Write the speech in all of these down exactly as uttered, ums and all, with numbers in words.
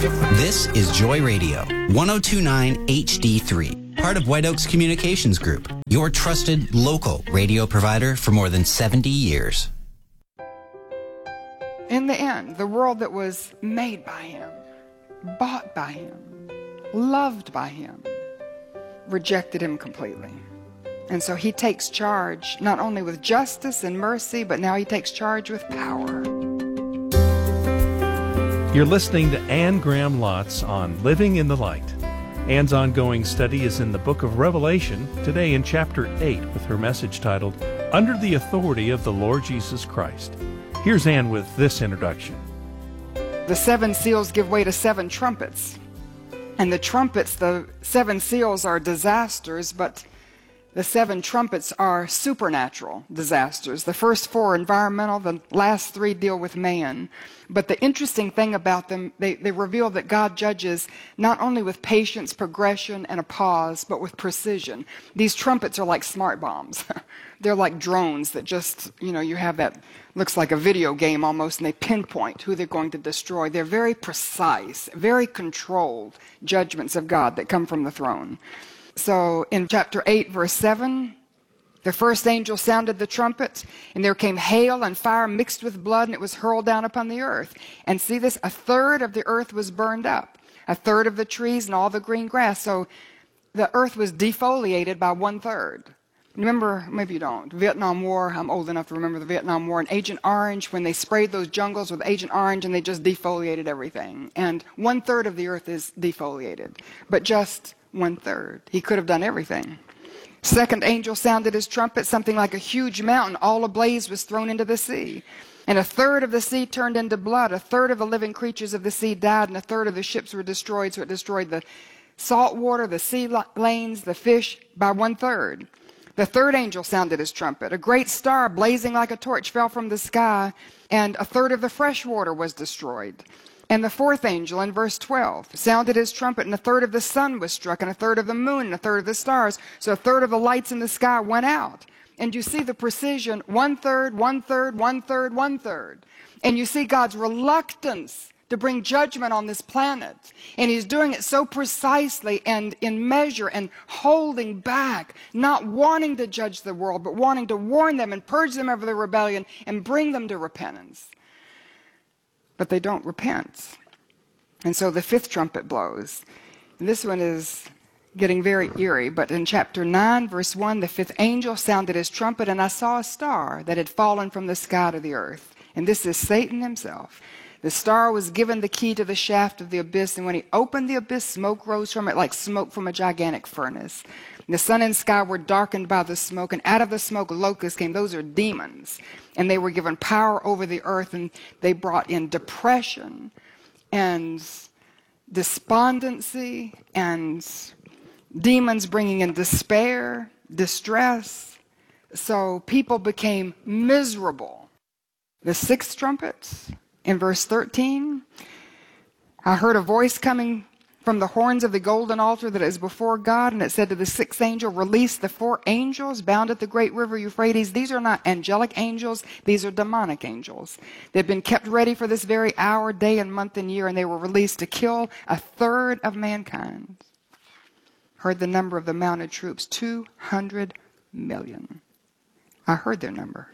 This is Joy Radio, one oh two point nine H D three, part of White Oaks Communications Group, your trusted local radio provider for more than seventy years. In the end, the world that was made by him, bought by him, loved by him, rejected him completely. And so he takes charge not only with justice and mercy, but now he takes charge with power. You're listening to Anne Graham Lotz on Living in the Light. Anne's ongoing study is in the book of Revelation, today in chapter eight, with her message titled, Under the Authority of the Lord Jesus Christ. Here's Anne with this introduction. The seven seals give way to seven trumpets. And the trumpets, the seven seals are disasters, but the seven trumpets are supernatural disasters. The first four are environmental, the last three deal with man. But the interesting thing about them, they, they reveal that God judges not only with patience, progression, and a pause, but with precision. These trumpets are like smart bombs. They're like drones that just, you know, you have that, looks like a video game almost, and they pinpoint who they're going to destroy. They're very precise, very controlled judgments of God that come from the throne. So in chapter eight, verse seven, the first angel sounded the trumpet, and there came hail and fire mixed with blood, and it was hurled down upon the earth. And see this, a third of the earth was burned up, a third of the trees and all the green grass. So the earth was defoliated by one third. Remember, maybe you don't, Vietnam War, I'm old enough to remember the Vietnam War, and Agent Orange, when they sprayed those jungles with Agent Orange and they just defoliated everything. And one third of the earth is defoliated, but just one third. He could have done everything. Second angel sounded his trumpet. Something like a huge mountain, all ablaze, was thrown into the sea. And a third of the sea turned into blood. A third of the living creatures of the sea died, and a third of the ships were destroyed. So it destroyed the salt water, the sea lanes, the fish by one third. The third angel sounded his trumpet. A great star blazing like a torch fell from the sky, and a third of the fresh water was destroyed. And the fourth angel, in verse twelve, sounded his trumpet, and a third of the sun was struck, and a third of the moon, and a third of the stars. So a third of the lights in the sky went out. And you see the precision, one third, one third, one third, one third. And you see God's reluctance to bring judgment on this planet. And he's doing it so precisely and in measure and holding back, not wanting to judge the world, but wanting to warn them and purge them of their rebellion and bring them to repentance. But they don't repent. And so the fifth trumpet blows. And this one is getting very eerie, but in chapter nine, verse one, the fifth angel sounded his trumpet, and I saw a star that had fallen from the sky to the earth. And this is Satan himself. The star was given the key to the shaft of the abyss, and when he opened the abyss, smoke rose from it like smoke from a gigantic furnace. The sun and sky were darkened by the smoke, and out of the smoke locusts came. Those are demons. And they were given power over the earth, and they brought in depression and despondency and demons bringing in despair, distress. So people became miserable. The sixth trumpet, in verse thirteen, I heard a voice coming from the horns of the golden altar that is before God, and it said to the sixth angel, release the four angels bound at the great river Euphrates. These are not angelic angels, these are demonic angels. They've been kept ready for this very hour, day and month and year, and they were released to kill a third of mankind. Heard the number of the mounted troops, two hundred million. I heard their number.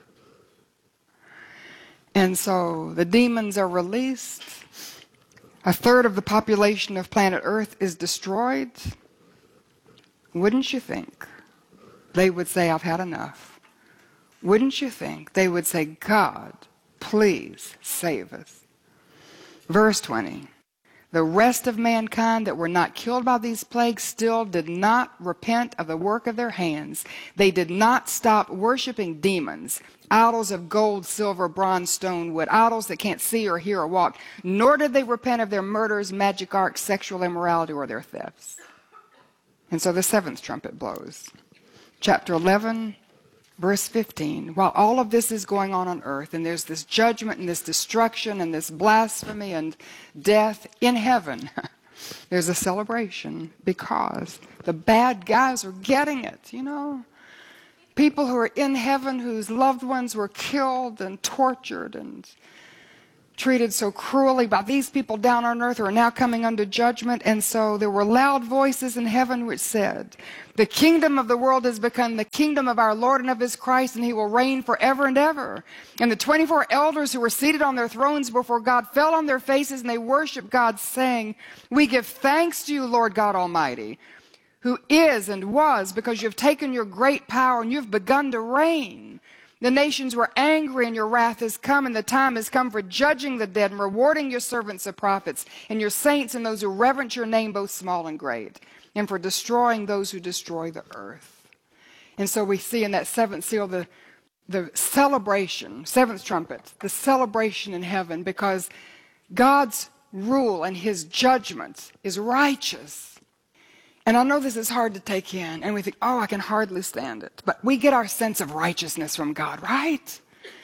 And so the demons are released. A third of the population of planet Earth is destroyed. Wouldn't you think they would say, I've had enough? Wouldn't you think they would say, God, please save us? Verse twenty. The rest of mankind that were not killed by these plagues still did not repent of the work of their hands. They did not stop worshiping demons, idols of gold, silver, bronze, stone, wood, idols that can't see or hear or walk, nor did they repent of their murders, magic arts, sexual immorality, or their thefts. And so the seventh trumpet blows. Chapter eleven, verse fifteen. While all of this is going on on earth, and there's this judgment and this destruction and this blasphemy and death in heaven, there's a celebration because the bad guys are getting it, you know. People who are in heaven whose loved ones were killed and tortured and treated so cruelly by these people down on earth who are now coming under judgment. And so there were loud voices in heaven which said, the kingdom of the world has become the kingdom of our Lord and of his Christ, and he will reign forever and ever. And the twenty-four elders who were seated on their thrones before God fell on their faces, and they worshiped God, saying, we give thanks to you, Lord God Almighty, who is and was, because you've taken your great power and you've begun to reign. The nations were angry, and your wrath has come, and the time has come for judging the dead and rewarding your servants the prophets and your saints and those who reverence your name, both small and great, and for destroying those who destroy the earth. And so we see in that seventh seal the, the celebration, seventh trumpet, the celebration in heaven, because God's rule and his judgment is righteous. And I know this is hard to take in, and we think, oh, I can hardly stand it. But we get our sense of righteousness from God, right?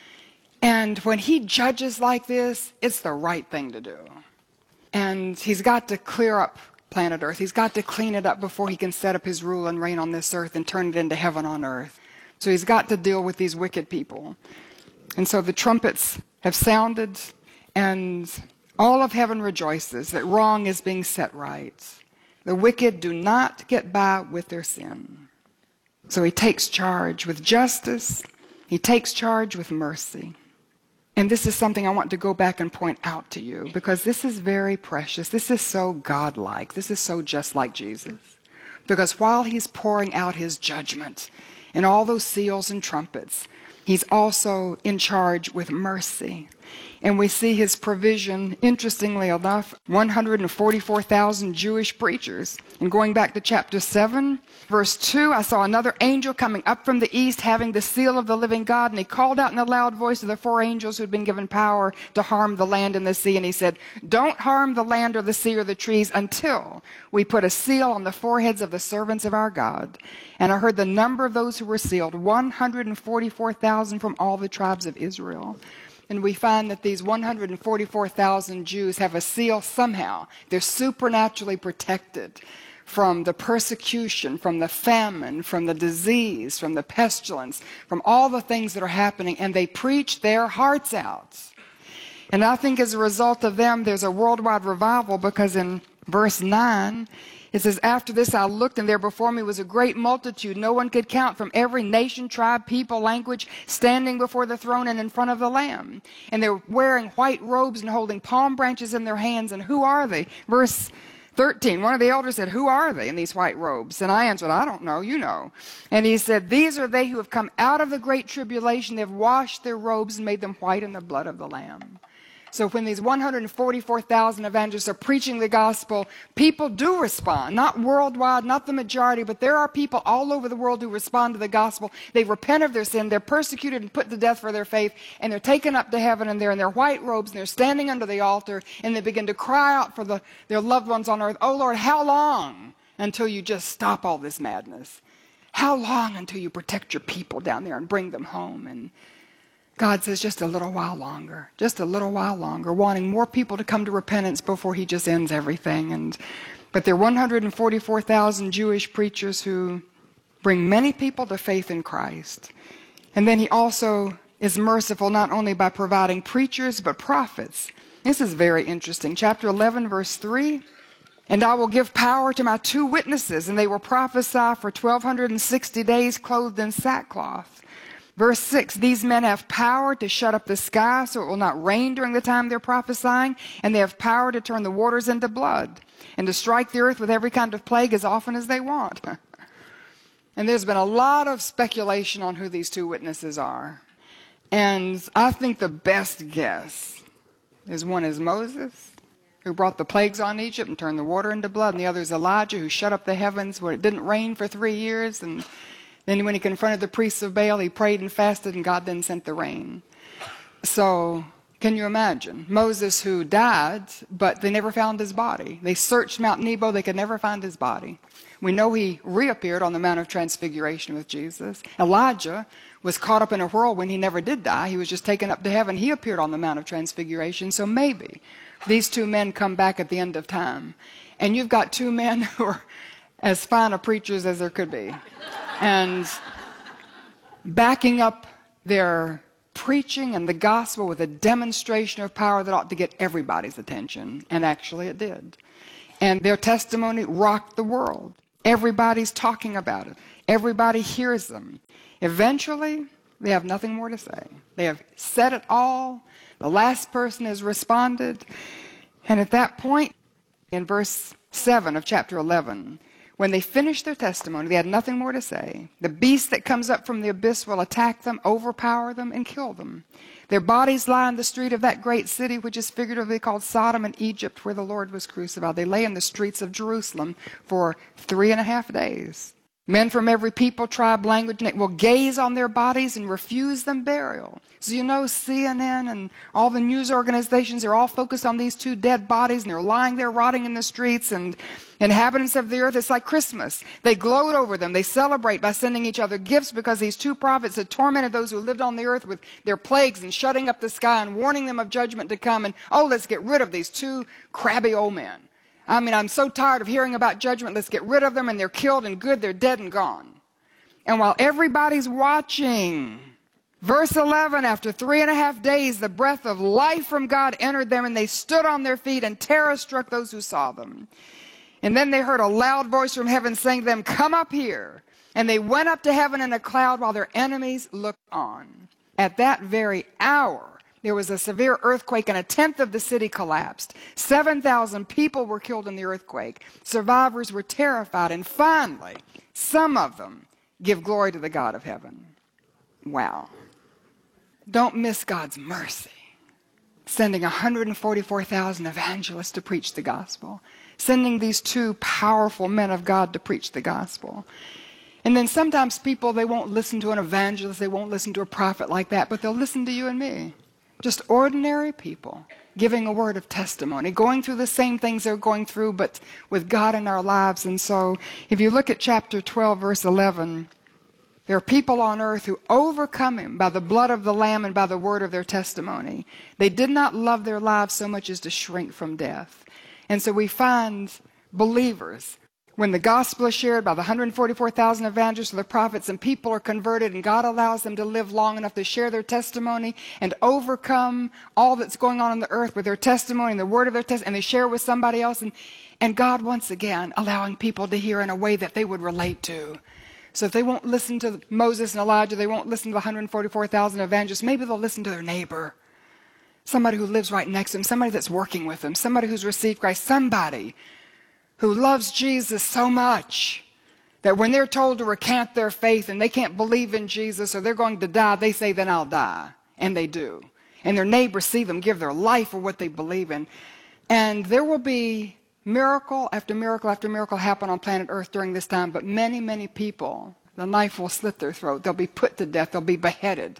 And when he judges like this, it's the right thing to do. And he's got to clear up planet Earth. He's got to clean it up before he can set up his rule and reign on this earth and turn it into heaven on earth. So he's got to deal with these wicked people. And so the trumpets have sounded, and all of heaven rejoices that wrong is being set right. The wicked do not get by with their sin. So he takes charge with justice. He takes charge with mercy. And this is something I want to go back and point out to you, because this is very precious. This is so godlike. This is so just like Jesus. Because while he's pouring out his judgment and all those seals and trumpets, he's also in charge with mercy. And we see his provision, interestingly enough, one hundred forty-four thousand Jewish preachers. And going back to chapter seven, verse two, I saw another angel coming up from the east, having the seal of the living God. And he called out in a loud voice to the four angels who had been given power to harm the land and the sea. And he said, don't harm the land or the sea or the trees until we put a seal on the foreheads of the servants of our God. And I heard the number of those who were sealed, one hundred forty-four thousand from all the tribes of Israel. And we find that these one hundred forty-four thousand Jews have a seal somehow. They're supernaturally protected from the persecution, from the famine, from the disease, from the pestilence, from all the things that are happening, and they preach their hearts out. And I think as a result of them, there's a worldwide revival, because in verse nine, it says, after this I looked, and there before me was a great multitude, no one could count, from every nation, tribe, people, language, standing before the throne and in front of the Lamb. And they're wearing white robes and holding palm branches in their hands. And who are they? Verse thirteen, one of the elders said, who are they in these white robes? And I answered, I don't know, you know. And he said, these are they who have come out of the great tribulation. They have washed their robes and made them white in the blood of the Lamb. So when these one hundred forty-four thousand evangelists are preaching the gospel, people do respond. Not worldwide, not the majority, but there are people all over the world who respond to the gospel. They repent of their sin. They're persecuted and put to death for their faith. And they're taken up to heaven, and they're in their white robes, and they're standing under the altar, and they begin to cry out for the, their loved ones on earth. Oh, Lord, how long until you just stop all this madness? How long until you protect your people down there and bring them home? And God says just a little while longer, just a little while longer, wanting more people to come to repentance before he just ends everything. And but there are one hundred forty-four thousand Jewish preachers who bring many people to faith in Christ. And then he also is merciful not only by providing preachers, but prophets. This is very interesting. Chapter eleven, verse three. And I will give power to my two witnesses, and they will prophesy for twelve sixty days, clothed in sackcloth. Verse six, these men have power to shut up the sky so it will not rain during the time they're prophesying, and they have power to turn the waters into blood and to strike the earth with every kind of plague as often as they want. And there's been a lot of speculation on who these two witnesses are. And I think the best guess is one is Moses, who brought the plagues on Egypt and turned the water into blood, and the other is Elijah, who shut up the heavens where it didn't rain for three years, and then when he confronted the priests of Baal, he prayed and fasted, and God then sent the rain. So, can you imagine? Moses, who died, but they never found his body. They searched Mount Nebo, they could never find his body. We know he reappeared on the Mount of Transfiguration with Jesus. Elijah was caught up in a whirlwind. He never did die. He was just taken up to heaven. He appeared on the Mount of Transfiguration. So maybe these two men come back at the end of time. And you've got two men who are as fine a preachers as there could be. And backing up their preaching and the gospel with a demonstration of power that ought to get everybody's attention. And actually it did. And their testimony rocked the world. Everybody's talking about it. Everybody hears them. Eventually, they have nothing more to say. They have said it all. The last person has responded. And at that point, in verse seven of chapter eleven, when they finish their testimony, they had nothing more to say. The beast that comes up from the abyss will attack them, overpower them, and kill them. Their bodies lie in the street of that great city, which is figuratively called Sodom and Egypt, where the Lord was crucified. They lay in the streets of Jerusalem for three and a half days. Men from every people, tribe, language, and will gaze on their bodies and refuse them burial. So you know C N N and all the news organizations are all focused on these two dead bodies, and they're lying there rotting in the streets, and inhabitants of the earth, it's like Christmas. They gloat over them. They celebrate by sending each other gifts because these two prophets had tormented those who lived on the earth with their plagues and shutting up the sky and warning them of judgment to come. And, oh, let's get rid of these two crabby old men. I mean, I'm so tired of hearing about judgment. Let's get rid of them, and they're killed and good. They're dead and gone. And while everybody's watching, verse eleven, after three and a half days, the breath of life from God entered them, and they stood on their feet, and terror struck those who saw them. And then they heard a loud voice from heaven saying to them, "Come up here." And they went up to heaven in a cloud while their enemies looked on. At that very hour, there was a severe earthquake, and a tenth of the city collapsed. seven thousand people were killed in the earthquake. Survivors were terrified, and finally, some of them give glory to the God of heaven. Wow. Don't miss God's mercy. Sending one hundred forty-four thousand evangelists to preach the gospel. Sending these two powerful men of God to preach the gospel. And then sometimes people, they won't listen to an evangelist, they won't listen to a prophet like that, but they'll listen to you and me. Just ordinary people giving a word of testimony, going through the same things they're going through, but with God in our lives. And so if you look at chapter twelve, verse eleven, there are people on earth who overcome him by the blood of the Lamb and by the word of their testimony. They did not love their lives so much as to shrink from death. And so we find believers, when the gospel is shared by the one hundred forty-four thousand evangelists or the prophets, and people are converted, and God allows them to live long enough to share their testimony and overcome all that's going on on the earth with their testimony and the word of their testimony, and they share with somebody else, and, and God once again allowing people to hear in a way that they would relate to. So if they won't listen to Moses and Elijah, they won't listen to the one hundred forty-four thousand evangelists, maybe they'll listen to their neighbor, somebody who lives right next to them, somebody that's working with them, somebody who's received Christ, somebody who loves Jesus so much that when they're told to recant their faith and they can't believe in Jesus or they're going to die, they say, "Then I'll die." And they do. And their neighbors see them give their life for what they believe in. And there will be miracle after miracle after miracle happen on planet Earth during this time, but many, many people, the knife will slit their throat. They'll be put to death. They'll be beheaded.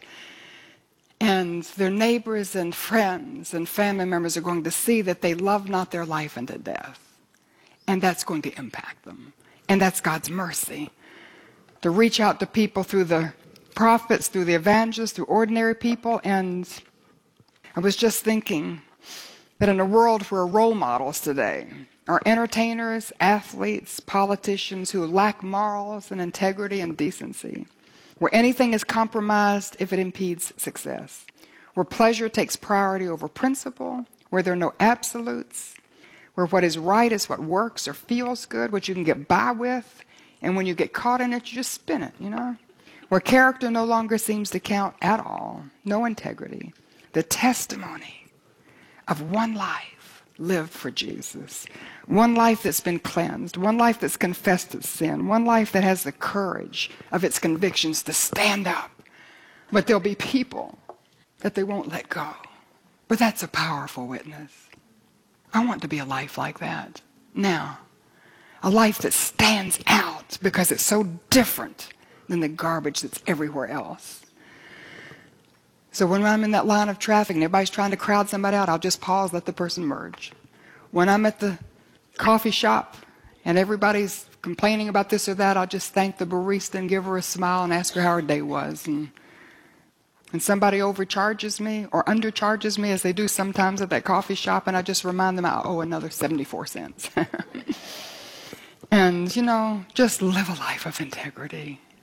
And their neighbors and friends and family members are going to see that they love not their life unto death. And that's going to impact them. And that's God's mercy. To reach out to people through the prophets, through the evangelists, through ordinary people. And I was just thinking that in a world where role models today are entertainers, athletes, politicians who lack morals and integrity and decency, where anything is compromised if it impedes success, where pleasure takes priority over principle, where there are no absolutes, where what is right is what works or feels good, what you can get by with, and when you get caught in it, you just spin it, you know? Where character no longer seems to count at all, no integrity. The testimony of one life lived for Jesus, one life that's been cleansed, one life that's confessed its sin, one life that has the courage of its convictions to stand up. But there'll be people that they won't let go. But that's a powerful witness. I want to be a life like that. Now, a life that stands out because it's so different than the garbage that's everywhere else. So when I'm in that line of traffic and everybody's trying to crowd somebody out, I'll just pause, let the person merge. When I'm at the coffee shop and everybody's complaining about this or that, I'll just thank the barista and give her a smile and ask her how her day was. And And somebody overcharges me or undercharges me, as they do sometimes at that coffee shop, and I just remind them I owe another seventy-four cents. And, you know, just live a life of integrity.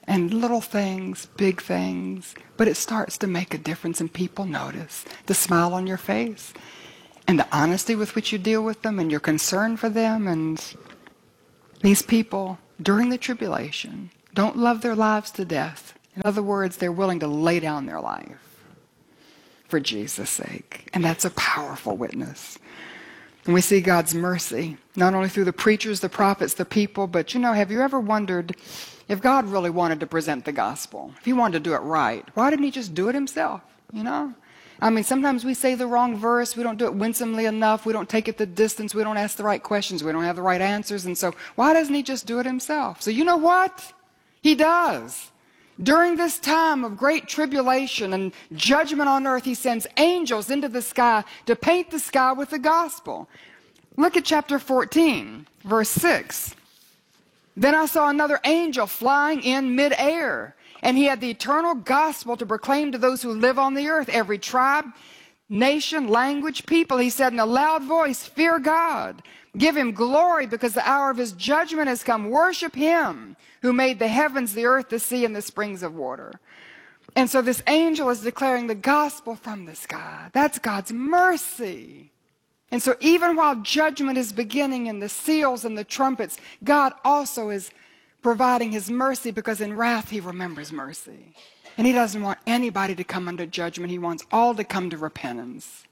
And little things, big things, but it starts to make a difference and people notice the smile on your face and the honesty with which you deal with them and your concern for them. And these people, during the tribulation, don't love their lives to death. In other words, they're willing to lay down their life for Jesus' sake. And that's a powerful witness. And we see God's mercy, not only through the preachers, the prophets, the people, but you know, have you ever wondered if God really wanted to present the gospel, if he wanted to do it right, why didn't he just do it himself, you know? I mean, sometimes we say the wrong verse, we don't do it winsomely enough, we don't take it the distance, we don't ask the right questions, we don't have the right answers, and so why doesn't he just do it himself? So you know what? He does. During this time of great tribulation and judgment on earth, he sends angels into the sky to paint the sky with the gospel. Look at chapter fourteen, verse six. Then I saw another angel flying in midair, and he had the eternal gospel to proclaim to those who live on the earth, every tribe, nation, language, people. He said in a loud voice, fear God, give him glory, because the hour of his judgment has come. Worship him who made the heavens, the earth, the sea, and the springs of water. And so this angel is declaring the gospel from the sky. That's God's mercy. And so even while judgment is beginning and the seals and the trumpets, God also is providing his mercy, because in wrath he remembers mercy. And he doesn't want anybody to come under judgment. He wants all to come to repentance.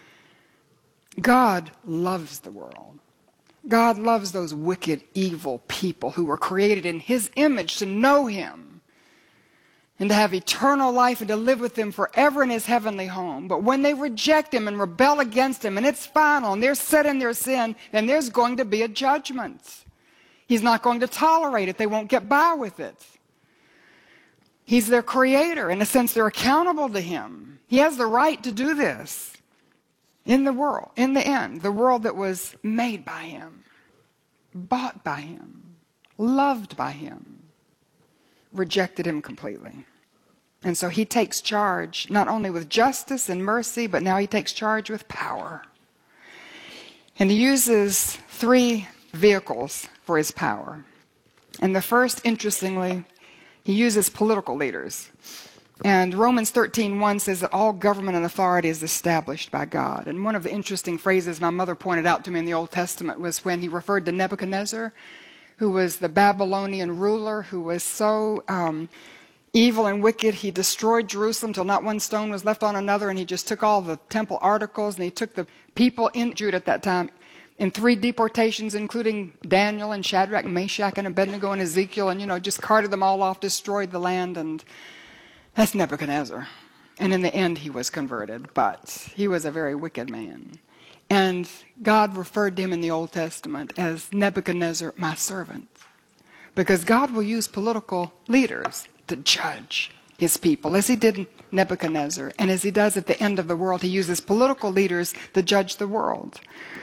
God loves the world. God loves those wicked, evil people who were created in his image to know him and to have eternal life and to live with him forever in his heavenly home. But when they reject him and rebel against him, and it's final, and they're set in their sin, then there's going to be a judgment. He's not going to tolerate it. They won't get by with it. He's their creator. In a sense, they're accountable to him. He has the right to do this in the world, in the end, the world that was made by him, bought by him, loved by him, rejected him completely. And so he takes charge not only with justice and mercy, but now he takes charge with power. And he uses three vehicles for his power. And the first, interestingly, he uses political leaders. And Romans thirteen one says that all government and authority is established by God. And one of the interesting phrases my mother pointed out to me in the Old Testament was when he referred to Nebuchadnezzar, who was the Babylonian ruler, who was so um, evil and wicked. He destroyed Jerusalem till not one stone was left on another, and he just took all the temple articles, and he took the people in Judah at that time in three deportations, including Daniel and Shadrach, Meshach, and Abednego, and Ezekiel, and, you know, just carted them all off, destroyed the land, and that's Nebuchadnezzar. And in the end, he was converted, but he was a very wicked man. And God referred to him in the Old Testament as Nebuchadnezzar, my servant, because God will use political leaders to judge his people, as he did Nebuchadnezzar, and as he does at the end of the world, he uses political leaders to judge the world.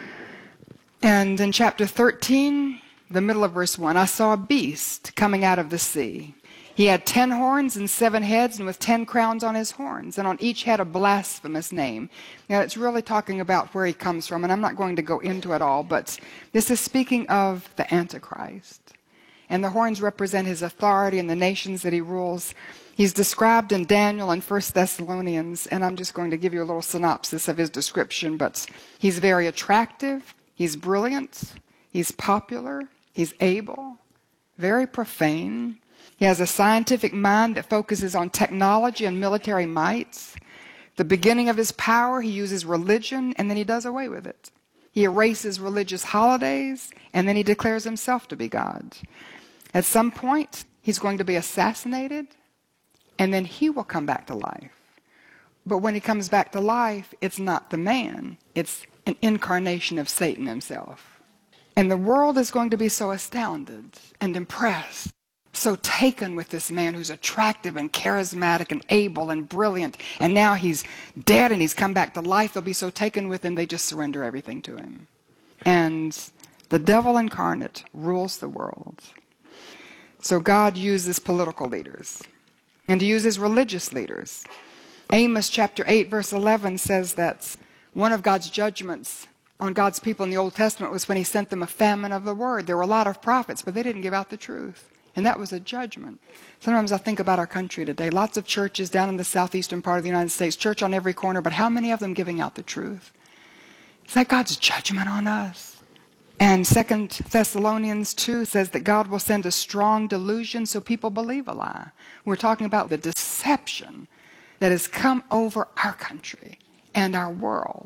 And in chapter thirteen, the middle of verse one, I saw a beast coming out of the sea. He had ten horns and seven heads, and with ten crowns on his horns, and on each head a blasphemous name. Now, it's really talking about where he comes from, and I'm not going to go into it all, but this is speaking of the Antichrist. And the horns represent his authority and the nations that he rules. He's described in Daniel and First Thessalonians, and I'm just going to give you a little synopsis of his description, but he's very attractive, he's brilliant, he's popular, he's able, very profane. He has a scientific mind that focuses on technology and military might. The beginning of his power, he uses religion, and then he does away with it. He erases religious holidays, and then he declares himself to be God. At some point, he's going to be assassinated, and then he will come back to life. But when he comes back to life, it's not the man. It's an incarnation of Satan himself. And the world is going to be so astounded and impressed, so taken with this man who's attractive and charismatic and able and brilliant, and now he's dead and he's come back to life. They'll be so taken with him, they just surrender everything to him. And the devil incarnate rules the world. So God uses political leaders, and he uses religious leaders. Amos chapter eight verse eleven says that one of God's judgments on God's people in the Old Testament was when he sent them a famine of the word. There were a lot of prophets, but they didn't give out the truth. And that was a judgment. Sometimes I think about our country today. Lots of churches down in the southeastern part of the United States, church on every corner, but how many of them giving out the truth? Is that God's judgment on us? And Second Thessalonians two says that God will send a strong delusion so people believe a lie. We're talking about the deception that has come over our country and our world.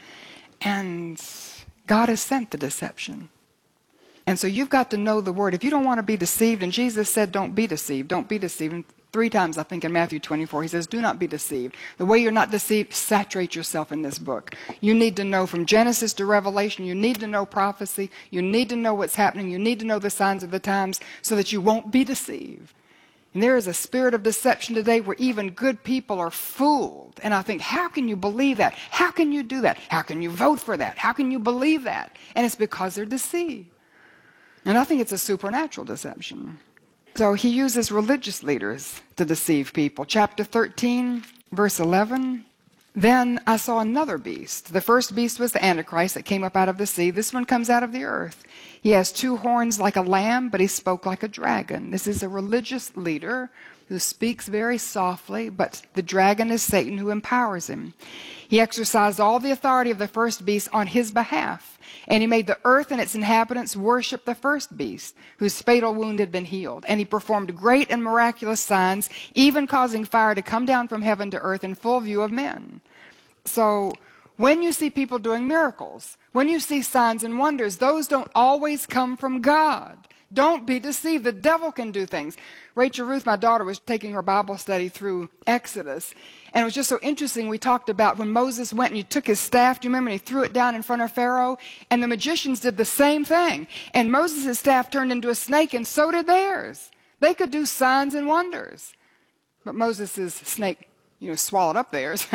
And God has sent the deception. And so you've got to know the word. If you don't want to be deceived, and Jesus said, don't be deceived, don't be deceived. And three times, I think, in Matthew twenty-four, he says, do not be deceived. The way you're not deceived, saturate yourself in this book. You need to know from Genesis to Revelation. You need to know prophecy. You need to know what's happening. You need to know the signs of the times so that you won't be deceived. And there is a spirit of deception today where even good people are fooled. And I think, how can you believe that? How can you do that? How can you vote for that? How can you believe that? And it's because they're deceived. And I think it's a supernatural deception. So he uses religious leaders to deceive people. Chapter thirteen, verse eleven. Then I saw another beast. The first beast was the Antichrist that came up out of the sea. This one comes out of the earth. He has two horns like a lamb, but he spoke like a dragon. This is a religious leader who speaks very softly, but the dragon is Satan who empowers him. He exercised all the authority of the first beast on his behalf, and he made the earth and its inhabitants worship the first beast, whose fatal wound had been healed. And he performed great and miraculous signs, even causing fire to come down from heaven to earth in full view of men. So when you see people doing miracles, when you see signs and wonders, those don't always come from God. Don't be deceived. The devil can do things. Rachel Ruth, my daughter, was taking her Bible study through Exodus. And it was just so interesting. We talked about when Moses went and he took his staff, do you remember? And he threw it down in front of Pharaoh. And the magicians did the same thing. And Moses' staff turned into a snake, and so did theirs. They could do signs and wonders. But Moses' snake, you know, swallowed up theirs.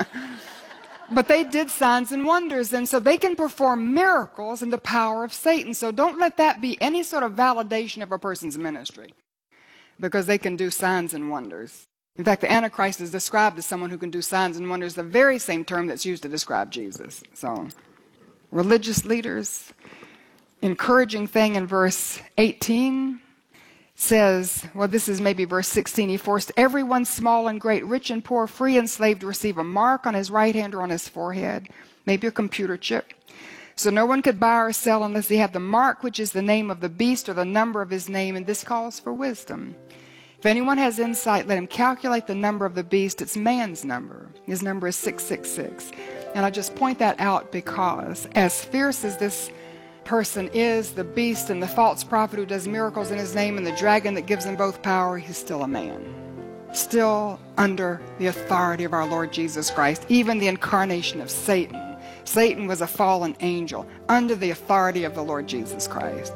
But they did signs and wonders, and so they can perform miracles in the power of Satan. So don't let that be any sort of validation of a person's ministry, because they can do signs and wonders. In fact, the Antichrist is described as someone who can do signs and wonders, the very same term that's used to describe Jesus. So religious leaders, encouraging thing in verse eighteen says, well, this is maybe verse sixteen, he forced everyone, small and great, rich and poor, free and slave, to receive a mark on his right hand or on his forehead, maybe a computer chip. So no one could buy or sell unless he had the mark, which is the name of the beast or the number of his name, and this calls for wisdom. If anyone has insight, let him calculate the number of the beast. It's man's number. His number is six six six. And I just point that out because as fierce as this person is, the beast and the false prophet who does miracles in his name and the dragon that gives them both power, he's still a man, still under the authority of our Lord Jesus Christ. Even the incarnation of Satan, Satan was a fallen angel under the authority of the Lord Jesus Christ.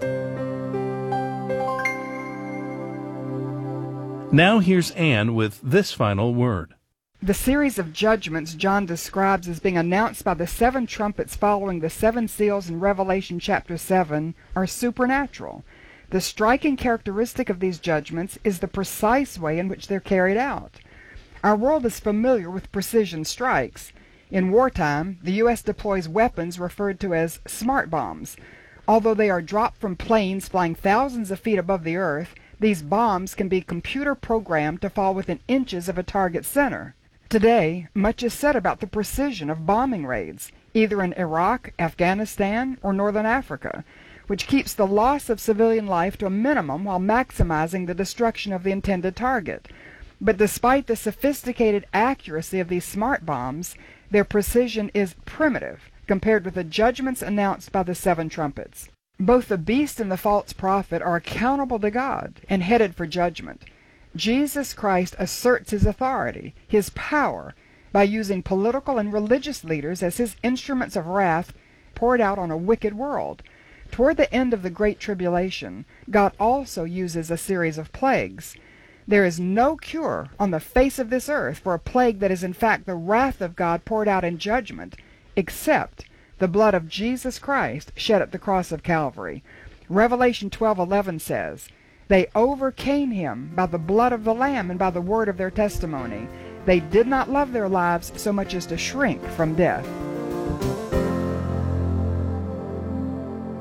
Now here's Anne with this final word. The series of judgments John describes as being announced by the seven trumpets following the seven seals in Revelation chapter seven are supernatural. The striking characteristic of these judgments is the precise way in which they're carried out. Our world is familiar with precision strikes. In wartime, the U S deploys weapons referred to as smart bombs. Although they are dropped from planes flying thousands of feet above the earth, these bombs can be computer programmed to fall within inches of a target center. Today, much is said about the precision of bombing raids, either in Iraq, Afghanistan, or Northern Africa, which keeps the loss of civilian life to a minimum while maximizing the destruction of the intended target. But despite the sophisticated accuracy of these smart bombs, their precision is primitive compared with the judgments announced by the seven trumpets. Both the beast and the false prophet are accountable to God and headed for judgment. Jesus Christ asserts his authority, his power, by using political and religious leaders as his instruments of wrath poured out on a wicked world. Toward the end of the Great Tribulation, God also uses a series of plagues. There is no cure on the face of this earth for a plague that is in fact the wrath of God poured out in judgment, except the blood of Jesus Christ shed at the cross of Calvary. Revelation twelve eleven says, "They overcame him by the blood of the Lamb and by the word of their testimony. They did not love their lives so much as to shrink from death."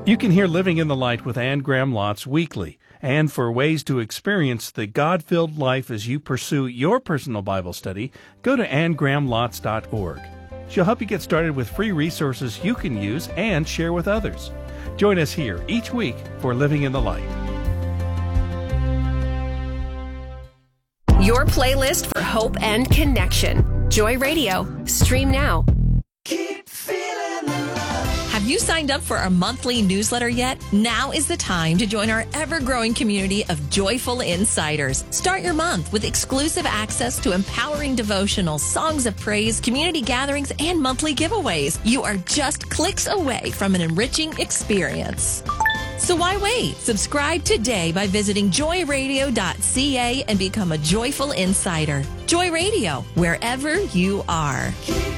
You can hear Living in the Light with Anne Graham Lotz weekly. And for ways to experience the God-filled life as you pursue your personal Bible study, go to anne graham lotz dot org. She'll help you get started with free resources you can use and share with others. Join us here each week for Living in the Light. Your playlist for hope and connection. Joy Radio. Stream now. Keep feeling the love. Have you signed up for our monthly newsletter yet? Now is the time to join our ever-growing community of joyful insiders. Start your month with exclusive access to empowering devotionals, songs of praise, community gatherings, and monthly giveaways. You are just clicks away from an enriching experience. So why wait? Subscribe today by visiting joy radio dot c a and become a joyful insider. Joy Radio, wherever you are. Keep